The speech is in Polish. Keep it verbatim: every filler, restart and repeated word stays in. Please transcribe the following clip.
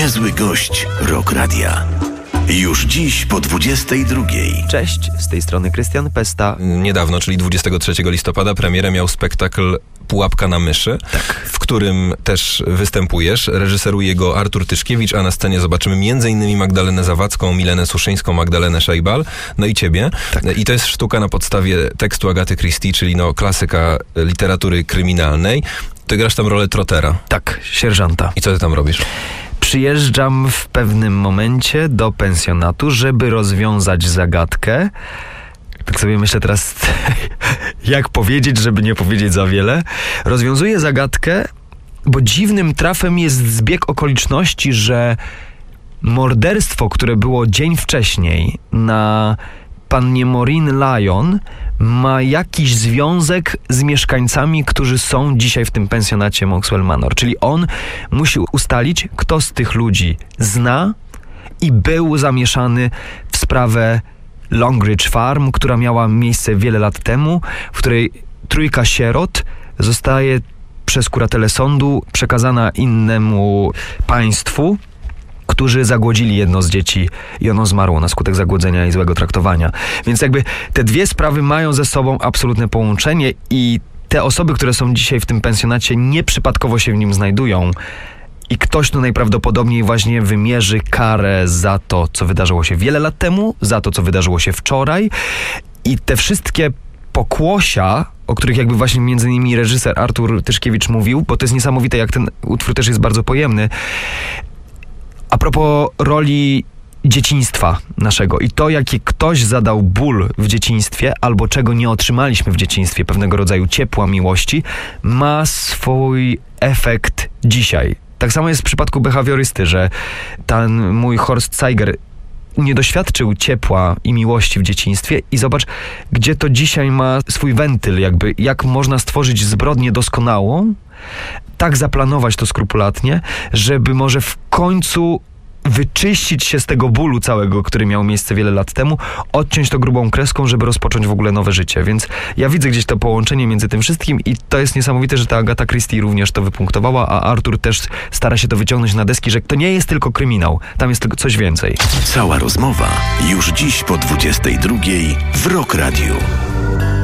Niezły gość Rock Radia. Już dziś po dwudziestej drugiej. Cześć, z tej strony Krystian Pesta. Niedawno, czyli dwudziestego trzeciego listopada, premierę miał spektakl Pułapka na myszy, tak. w którym też występujesz. Reżyseruje go Artur Tyszkiewicz, a na scenie zobaczymy między innymi Magdalenę Zawadzką, Milenę Suszyńską, Magdalenę Szejbal, no i ciebie. Tak. I to jest sztuka na podstawie tekstu Agaty Christie, czyli no klasyka literatury kryminalnej. Ty grasz tam rolę trotera. Tak, sierżanta. I co ty tam robisz? Przyjeżdżam w pewnym momencie do pensjonatu, żeby rozwiązać zagadkę. Tak sobie myślę teraz, jak powiedzieć, żeby nie powiedzieć za wiele. Rozwiązuję zagadkę, bo dziwnym trafem jest zbieg okoliczności, że morderstwo, które było dzień wcześniej na pannie Maureen Lyon, ma jakiś związek z mieszkańcami, którzy są dzisiaj w tym pensjonacie Monkswell Manor. Czyli on musi ustalić, kto z tych ludzi zna i był zamieszany w sprawę Longridge Farm, która miała miejsce wiele lat temu, w której trójka sierot zostaje przez kuratelę sądu przekazana innemu państwu, którzy zagłodzili jedno z dzieci i ono zmarło na skutek zagłodzenia i złego traktowania. Więc jakby te dwie sprawy mają ze sobą absolutne połączenie i te osoby, które są dzisiaj w tym pensjonacie, nieprzypadkowo się w nim znajdują. I ktoś tu najprawdopodobniej właśnie wymierzy karę za to, co wydarzyło się wiele lat temu, za to, co wydarzyło się wczoraj. I te wszystkie pokłosia, o których jakby właśnie między innymi reżyser Artur Tyszkiewicz mówił, bo to jest niesamowite, jak ten utwór też jest bardzo pojemny. A propos roli dzieciństwa naszego i to, jaki ktoś zadał ból w dzieciństwie albo czego nie otrzymaliśmy w dzieciństwie, pewnego rodzaju ciepła, miłości, ma swój efekt dzisiaj. Tak samo jest w przypadku behawiorysty, że ten mój Horst Zeiger nie doświadczył ciepła i miłości w dzieciństwie i zobacz, gdzie to dzisiaj ma swój wentyl, jakby jak można stworzyć zbrodnię doskonałą, tak zaplanować to skrupulatnie, żeby może w końcu wyczyścić się z tego bólu całego, który miał miejsce wiele lat temu, odciąć to grubą kreską, żeby rozpocząć w ogóle nowe życie. Więc ja widzę gdzieś to połączenie między tym wszystkim i to jest niesamowite, że ta Agata Christie również to wypunktowała, a Artur też stara się to wyciągnąć na deski, że to nie jest tylko kryminał, tam jest tylko coś więcej. Cała rozmowa już dziś po dwudziestej drugiej w Rock Radiu.